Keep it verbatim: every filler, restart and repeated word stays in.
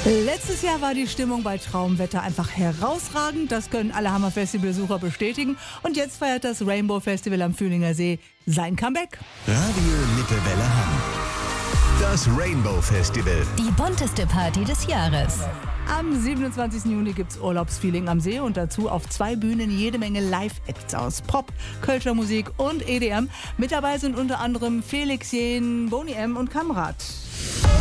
Letztes Jahr war die Stimmung bei Traumwetter einfach herausragend. Das können alle Hammer-Festival-Besucher bestätigen. Und jetzt feiert das Rainbow Festival am Fühlinger See sein Comeback. Radio Lippewelle Hamm. Das Rainbow Festival. Die bunteste Party des Jahres. Am siebenundzwanzigsten Juni gibt's Urlaubsfeeling am See und dazu auf zwei Bühnen jede Menge Live-Acts aus Pop, Kölscher Musik und E D M. Mit dabei sind unter anderem Felix Jähn, Boney M. und Kamrat.